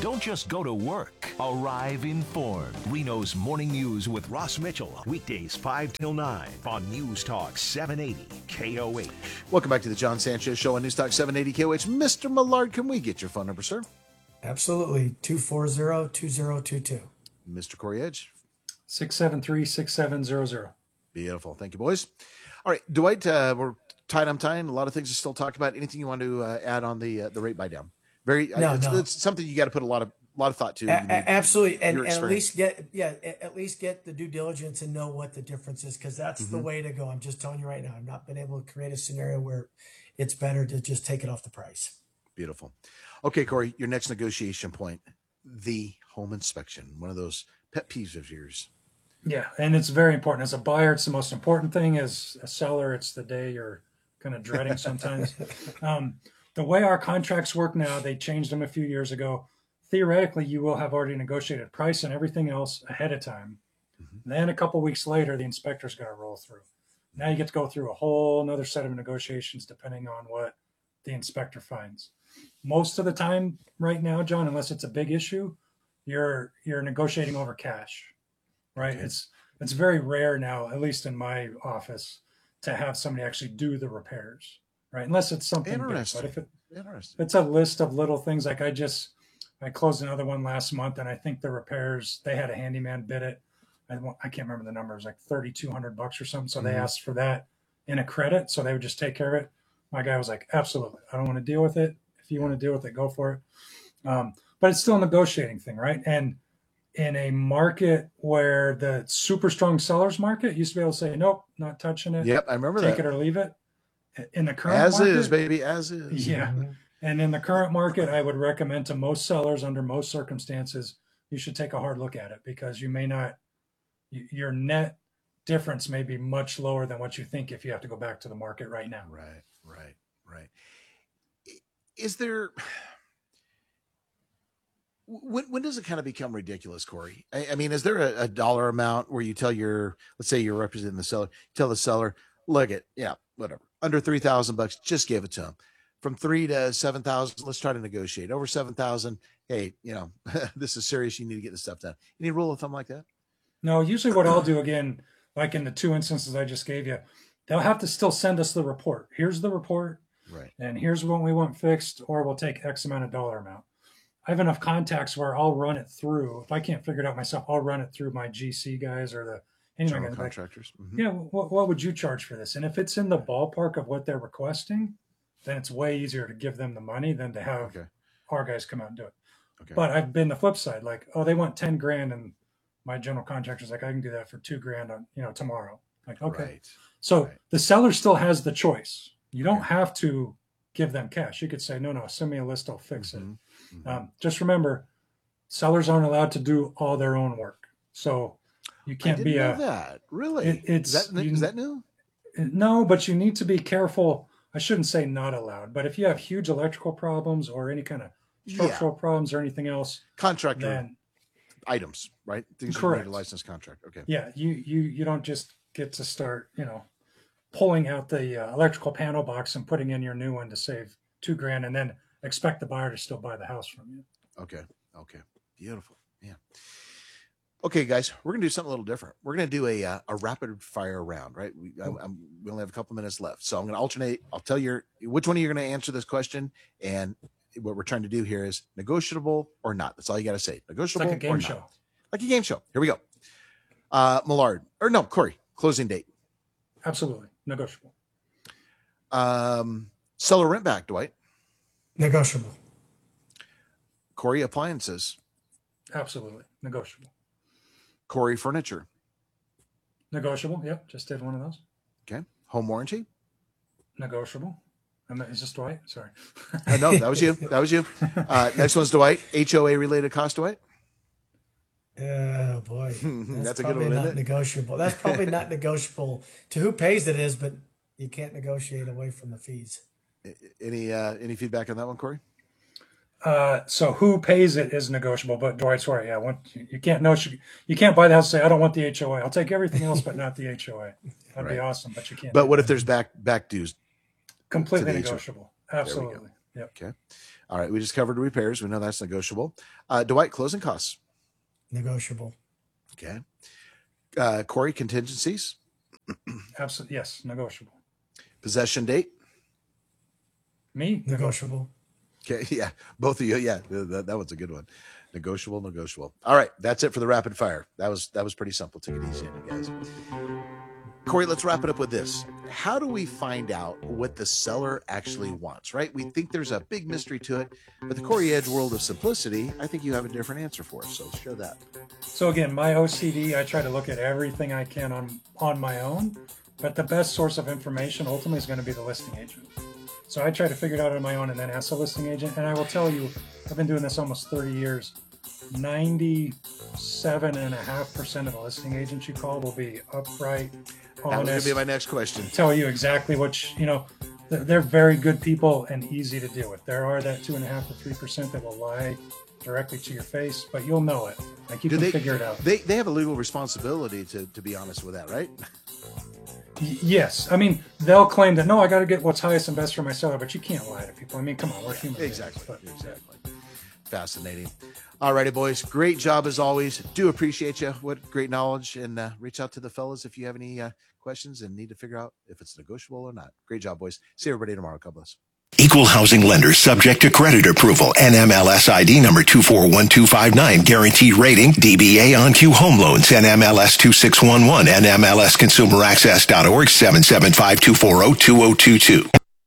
Don't just go to work. Arrive informed. Reno's Morning News with Ross Mitchell. Weekdays 5 till 9 on News Talk 780 KOH. Welcome back to the John Sanchez Show on News Talk 780 KOH. Mr. Millard, can we get your phone number, sir? Absolutely. 240-2022. Mr. Corey Edge? 673-6700. Beautiful. Thank you, boys. All right, Dwight, we're tight on time. A lot of things to still talk about. Anything you want to add on the rate buy down? It's something you got to put a lot of thought to. Absolutely, and at least get the due diligence and know what the difference is, because that's the way to go. I'm just telling you right now. I've not been able to create a scenario where it's better to just take it off the price. Beautiful. Okay, Corey, your next negotiation point: the home inspection. One of those pet peeves of yours. Yeah, and it's very important. As a buyer, it's the most important thing. As a seller, it's the day you're kind of dreading sometimes. The way our contracts work now, they changed them a few years ago. Theoretically, you will have already negotiated price and everything else ahead of time. Then a couple of weeks later, the inspector's got to roll through. Now you get to go through a whole another set of negotiations depending on what the inspector finds. Most of the time right now, John, unless it's a big issue, you're negotiating over cash, right? Okay. It's very rare now, at least in my office, to have somebody actually do the repairs, right? Unless it's something big. But if it's a list of little things, like I closed another one last month, and I think the repairs, they had a handyman bid it. I can't remember the number. It was like $3,200 or something. So they asked for that in a credit, so they would just take care of it. My guy was like, absolutely, I don't want to deal with it. If you want to deal with it, go for it. But it's still a negotiating thing, right? And in a market where the super strong sellers market used to be able to say, nope, not touching it. Yep, I remember that. Take it or leave it. In the current as market, is, baby, as is. Yeah. And in the current market, I would recommend to most sellers under most circumstances, you should take a hard look at it, because you may not, your net difference may be much lower than what you think if you have to go back to the market right now. Right. Is there, when does it kind of become ridiculous, Corey? I mean, is there a dollar amount where you tell let's say you're representing the seller, tell the seller, look at, whatever, under $3,000, just give it to them. From 3 to 7,000, let's try to negotiate. Over 7,000, hey, this is serious. You need to get this stuff done. Any rule of thumb like that? No, usually what I'll do, again, like in the two instances I just gave you, they'll have to still send us the report. Here's the report, right? And here's what we want fixed, or we'll take X amount of dollar amount. I have enough contacts where I'll run it through. If I can't figure it out myself, I'll run it through my GC guys or the general contractors. Like, yeah, what would you charge for this? And if it's in the ballpark of what they're requesting, then it's way easier to give them the money than to have our guys come out and do it. Okay. But I've been the flip side, like, oh, they want 10 grand, and my general contractor's like, I can do that for $2,000 on, tomorrow. Like, okay. Right. So the seller still has the choice. You don't have to give them cash. You could say, no, send me a list, I'll fix it. Just remember, sellers aren't allowed to do all their own work. So you can't I didn't know that. Really? Is that new? No, but you need to be careful. I shouldn't say not allowed, but if you have huge electrical problems or any kind of structural problems or anything else, contractor items, right? Things you need a licensed contract. Okay. Yeah, you don't just get to start, pulling out the electrical panel box and putting in your new one to save $2,000 and then expect the buyer to still buy the house from you. Okay. Beautiful. Yeah. Okay, guys, we're gonna do something a little different. We're gonna do a rapid fire round, right? We only have a couple minutes left, so I'm gonna alternate. I'll tell you which one of you are gonna answer this question, and what we're trying to do here is negotiable or not. That's all you got to say. Negotiable, it's like a game or show. Not. Like a game show. Here we go. Corey, closing date. Absolutely negotiable. Seller rent back, Dwight. Negotiable. Corey, appliances. Absolutely negotiable. Corey, furniture. Negotiable. Yep, just did one of those. Okay. Home warranty. Negotiable. Is this Dwight? Sorry. No, that was you. Next one's Dwight. HOA related cost, Dwight. Oh boy, that's a good probably one. Not negotiable. That's probably not negotiable. To who pays it is, but you can't negotiate away from the fees. Any feedback on that one, Corey? So who pays it is negotiable, but Dwight's right. Yeah, you can't you can't buy the house and say I don't want the HOA. I'll take everything else, but not the HOA. That'd be awesome, but you can't. But what if there's back dues? Completely negotiable. Absolutely. Yep. Okay. All right. We just covered repairs. We know that's negotiable. Dwight, closing costs. Negotiable. Okay. Corey, contingencies. Absolutely. Yes. Negotiable. Possession date. Me? Negotiable. Okay. Yeah. Both of you. Yeah. That one's a good one. Negotiable. All right. That's it for the rapid fire. That was pretty simple. Take it easy on you guys. Corey, let's wrap it up with this. How do we find out what the seller actually wants, right? We think there's a big mystery to it, but the Corey Edge world of simplicity, I think you have a different answer for us. So share that. So again, my OCD, I try to look at everything I can on my own, but the best source of information ultimately is going to be the listing agent. So I try to figure it out on my own and then ask the listing agent. And I will tell you, I've been doing this almost 30 years. 97.5% of the listing agents you call will be upright, honest. That was going to be my next question. Tell you exactly they're very good people and easy to deal with. There are that 2.5 to 3% that will lie directly to your face, but you'll know it. Like you can figure it out. They have a legal responsibility to be honest with that, right? Yes. I mean, they'll claim that, no, I got to get what's highest and best for my seller, but you can't lie to people. I mean, come on, we're human beings. Exactly. Fascinating. All righty, boys. Great job as always. Do appreciate you. What great knowledge. And reach out to the fellas if you have any questions and need to figure out if it's negotiable or not. Great job, boys. See everybody tomorrow. God bless. Equal housing lender subject to credit approval. NMLS ID number 241259. Guaranteed rating DBA on Q Home Loans. NMLS 2611. NMLSconsumeraccess.org 775-240-2022.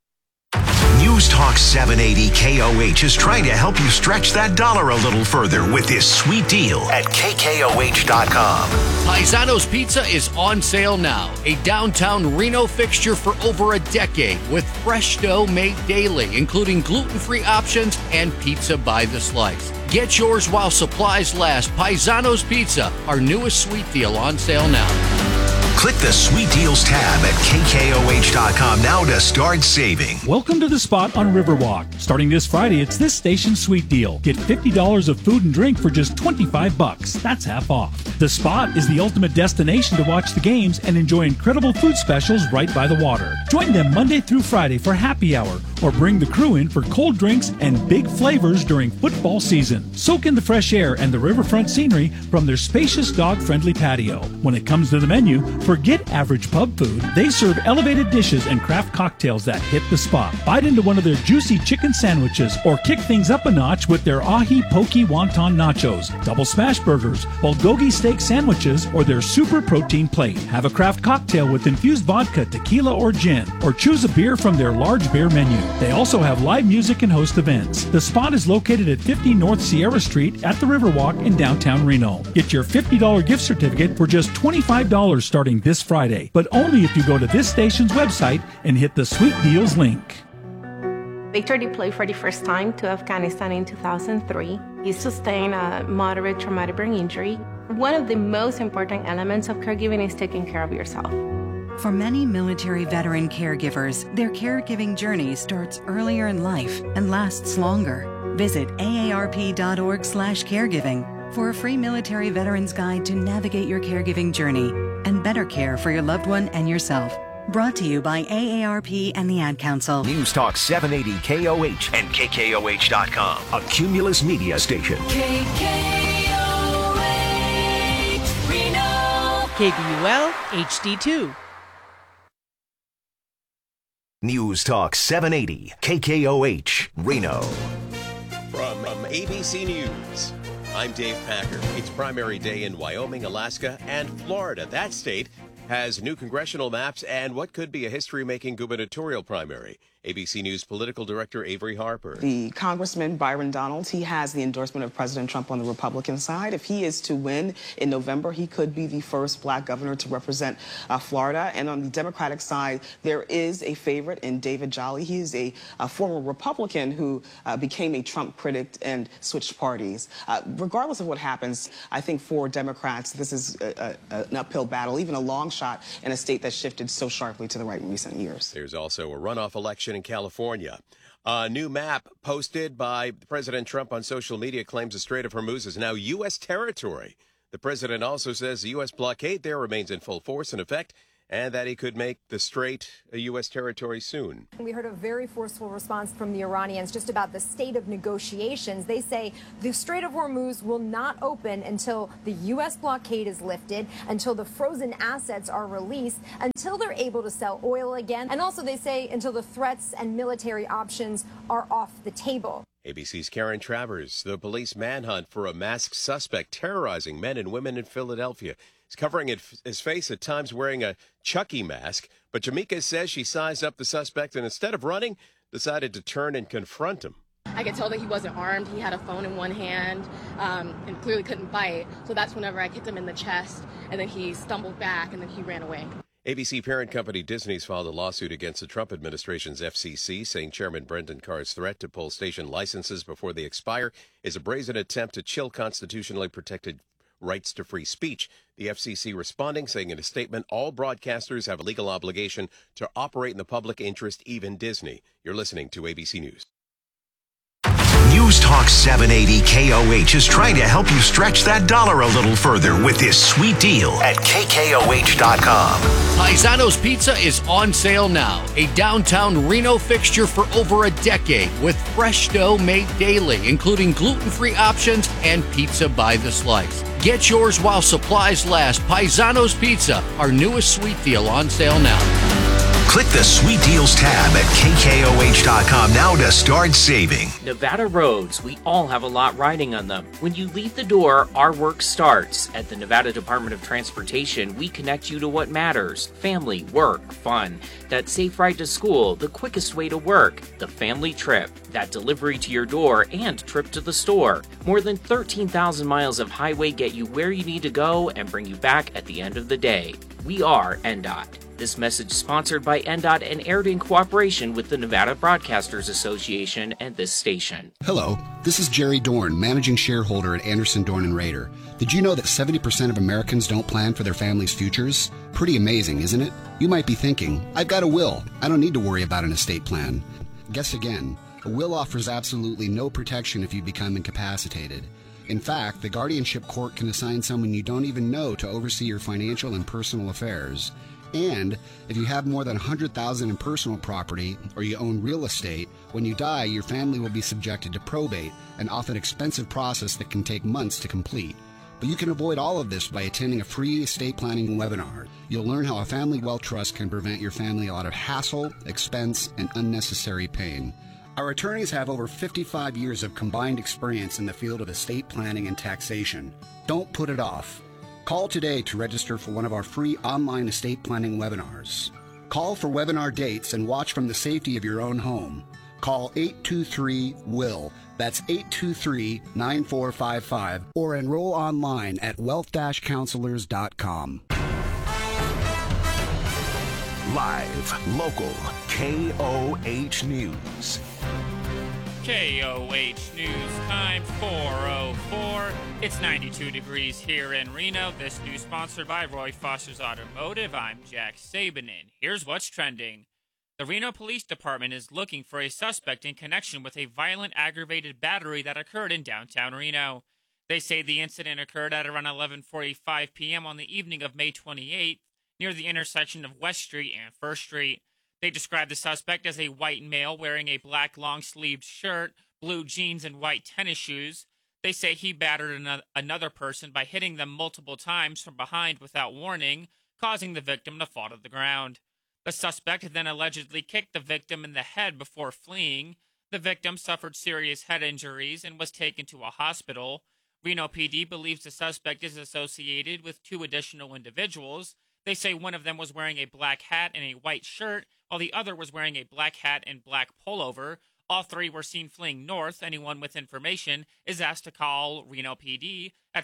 News Talk 780 KOH is trying to help you stretch that dollar a little further with this sweet deal at KKOH.com. Paisano's Pizza is on sale now. A downtown Reno fixture for over a decade with fresh dough made daily, including gluten-free options and pizza by the slice. Get yours while supplies last. Paisano's Pizza, our newest sweet deal on sale now. Click the Sweet Deals tab at KKOH.com now to start saving. Welcome to The Spot on Riverwalk. Starting this Friday, it's this station's sweet deal. Get $50 of food and drink for just $25. That's half off. The Spot is the ultimate destination to watch the games and enjoy incredible food specials right by the water. Join them Monday through Friday for happy hour or bring the crew in for cold drinks and big flavors during football season. Soak in the fresh air and the riverfront scenery from their spacious dog-friendly patio. When it comes to the menu, forget average pub food. They serve elevated dishes and craft cocktails that hit the spot. Bite into one of their juicy chicken sandwiches or kick things up a notch with their ahi pokey wonton nachos, double smash burgers, bulgogi steak sandwiches, or their super protein plate. Have a craft cocktail with infused vodka, tequila, or gin, or choose a beer from their large beer menu. They also have live music and host events. The Spot is located at 50 North Sierra Street at the Riverwalk in downtown Reno. Get your $50 gift certificate for just $25 starting this Friday, but only if you go to this station's website and hit the Sweet Deals link. Victor deployed for the first time to Afghanistan in 2003. He sustained a moderate traumatic brain injury. One of the most important elements of caregiving is taking care of yourself. For many military veteran caregivers, their caregiving journey starts earlier in life and lasts longer. Visit aarp.org/caregiving for a free military veterans guide to navigate your caregiving journey and better care for your loved one and yourself. Brought to you by AARP and the Ad Council. News Talk 780 KOH and KKOH.com, a Cumulus media station. KKOH Reno. KBUL HD2. News Talk 780 KKOH Reno. From ABC News, I'm Dave Packer. It's primary day in Wyoming, Alaska, and Florida. That state has new congressional maps and what could be a history-making gubernatorial primary. ABC News political director Avery Harper. The Congressman Byron Donalds, he has the endorsement of President Trump on the Republican side. If he is to win in November, he could be the first black governor to represent Florida. And on the Democratic side, there is a favorite in David Jolly. He is a former Republican who became a Trump critic and switched parties. Regardless of what happens, I think for Democrats, this is an uphill battle, even a long shot in a state that shifted so sharply to the right in recent years. There's also a runoff election in California. A new map posted by President Trump on social media claims the Strait of Hormuz is now U.S. territory. The president also says the U.S. blockade there remains in full force in effect and that he could make the Strait a U.S. territory soon. We heard a very forceful response from the Iranians just about the state of negotiations. They say the Strait of Hormuz will not open until the U.S. blockade is lifted, until the frozen assets are released, until they're able to sell oil again, and also they say until the threats and military options are off the table. ABC's Karen Travers. The police manhunt for a masked suspect terrorizing men and women in Philadelphia. He's covering his face at times wearing a Chucky mask, but Jamaica says she sized up the suspect and instead of running, decided to turn and confront him. I could tell that he wasn't armed. He had a phone in one hand and clearly couldn't fight. So that's whenever I kicked him in the chest, and then he stumbled back, and then he ran away. ABC parent company Disney's filed a lawsuit against the Trump administration's FCC, saying Chairman Brendan Carr's threat to pull station licenses before they expire is a brazen attempt to chill constitutionally protected rights to free speech. The FCC responding, saying in a statement, all broadcasters have a legal obligation to operate in the public interest, even Disney. You're listening to ABC News. News Talk 780 KOH is trying to help you stretch that dollar a little further with this sweet deal at KKOH.com. Paisano's Pizza is on sale now. A downtown Reno fixture for over a decade with fresh dough made daily, including gluten-free options and pizza by the slice. Get yours while supplies last. Paisano's Pizza, our newest sweet deal on sale now. Click the Sweet Deals tab at KKOH.com now to start saving. Nevada roads, we all have a lot riding on them. When you leave the door, our work starts. At the Nevada Department of Transportation, we connect you to what matters. Family, work, fun. That safe ride to school, the quickest way to work. The family trip, that delivery to your door and trip to the store. More than 13,000 miles of highway get you where you need to go and bring you back at the end of the day. We are NDOT. This message is sponsored by NDOT and aired in cooperation with the Nevada Broadcasters Association and this station. Hello, this is Jerry Dorn, managing shareholder at Anderson, Dorn & Rader. Did you know that 70% of Americans don't plan for their family's futures? Pretty amazing, isn't it? You might be thinking, I've got a will. I don't need to worry about an estate plan. Guess again. A will offers absolutely no protection if you become incapacitated. In fact, the guardianship court can assign someone you don't even know to oversee your financial and personal affairs. And if you have more than $100,000 in personal property or you own real estate, when you die, your family will be subjected to probate, an often expensive process that can take months to complete. But you can avoid all of this by attending a free estate planning webinar. You'll learn how a family wealth trust can prevent your family a lot of hassle, expense, and unnecessary pain. Our attorneys have over 55 years of combined experience in the field of estate planning and taxation. Don't put it off. Call today to register for one of our free online estate planning webinars. Call for webinar dates and watch from the safety of your own home. Call 823-WILL. That's 823-9455. Or enroll online at wealth-counselors.com. Live, local, KOH News. KOH News time 4:04. It's 92 degrees here in Reno. This news sponsored by Roy Foster's Automotive. I'm Jack Sabanin. Here's what's trending. The Reno Police Department is looking for a suspect in connection with a violent aggravated battery that occurred in downtown Reno. They say the incident occurred at around 11:45 p.m. on the evening of May 28th near the intersection of West Street and First Street. They described the suspect as a white male wearing a black long-sleeved shirt, blue jeans, and white tennis shoes. They say he battered another person by hitting them multiple times from behind without warning, causing the victim to fall to the ground. The suspect then allegedly kicked the victim in the head before fleeing. The victim suffered serious head injuries and was taken to a hospital. Reno PD believes the suspect is associated with two additional individuals. They say one of them was wearing a black hat and a white shirt, while the other was wearing a black hat and black pullover. All three were seen fleeing north. Anyone with information is asked to call Reno PD at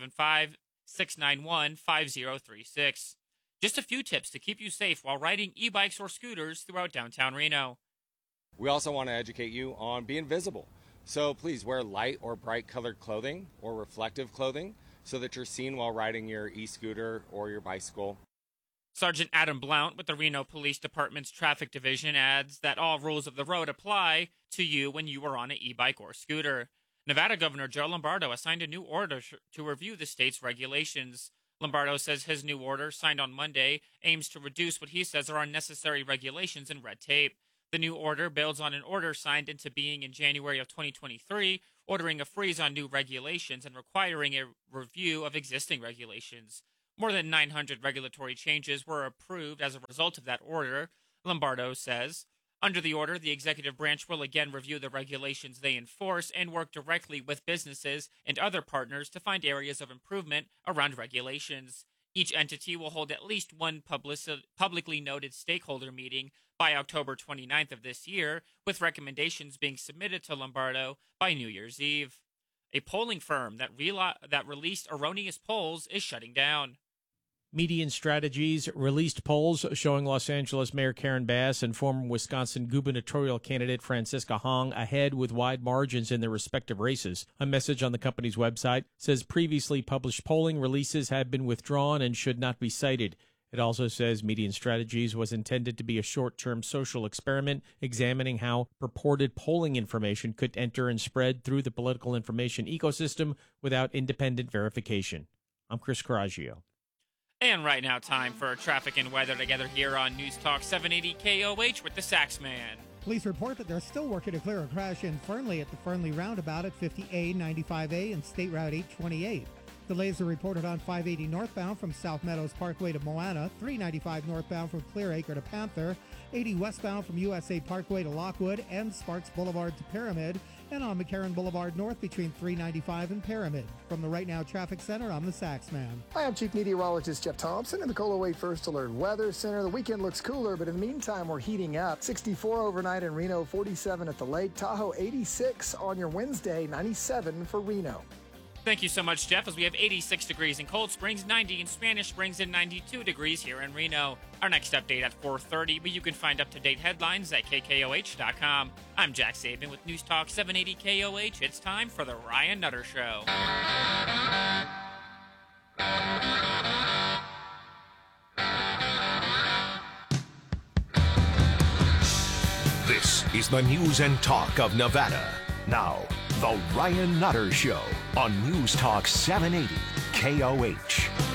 775-691-5036. Just a few tips to keep you safe while riding e-bikes or scooters throughout downtown Reno. We also want to educate you on being visible. So please wear light or bright colored clothing or reflective clothing so that you're seen while riding your e-scooter or your bicycle. Sergeant Adam Blount with the Reno Police Department's Traffic Division adds that all rules of the road apply to you when you are on an e-bike or scooter. Nevada Governor Joe Lombardo assigned a new order to review the state's regulations. Lombardo says his new order, signed on Monday, aims to reduce what he says are unnecessary regulations and red tape. The new order builds on an order signed into being in January of 2023, ordering a freeze on new regulations and requiring a review of existing regulations. More than 900 regulatory changes were approved as a result of that order, Lombardo says. Under the order, the executive branch will again review the regulations they enforce and work directly with businesses and other partners to find areas of improvement around regulations. Each entity will hold at least one publicly noted stakeholder meeting by October 29th of this year, with recommendations being submitted to Lombardo by New Year's Eve. A polling firm that released erroneous polls is shutting down. Median Strategies released polls showing Los Angeles Mayor Karen Bass and former Wisconsin gubernatorial candidate Francisca Hong ahead with wide margins in their respective races. A message on the company's website says previously published polling releases have been withdrawn and should not be cited. It also says Median Strategies was intended to be a short-term social experiment examining how purported polling information could enter and spread through the political information ecosystem without independent verification. I'm Chris Coraggio. And right now, time for traffic and weather together here on News Talk 780 KOH with the Saxman. Police report that they're still working to clear a crash in Fernley at the Fernley Roundabout at 50A, 95A, and State Route 828. Delays are reported on 580 northbound from South Meadows Parkway to Moana, 395 northbound from Clear Acre to Panther, 80 westbound from USA Parkway to Lockwood and Sparks Boulevard to Pyramid, and on McCarran Boulevard North between 395 and Pyramid. From the Right Now Traffic Center, I'm the Saxman. Hi, I'm Chief Meteorologist Jeff Thompson in the Cola Wade First Alert Weather Center. The weekend looks cooler, but in the meantime, we're heating up. 64 overnight in Reno, 47 at the lake. Tahoe, 86 on your Wednesday, 97 for Reno. Thank you so much, Jeff, as we have 86 degrees in Cold Springs, 90 in Spanish Springs, and 92 degrees here in Reno. Our next update at 4:30, but you can find up-to-date headlines at KKOH.com. I'm Jack Saban with News Talk 780 KOH. It's time for the Ryan Nutter Show. This is the news and talk of Nevada. Now, the Ryan Nutter Show on News Talk 780 KOH.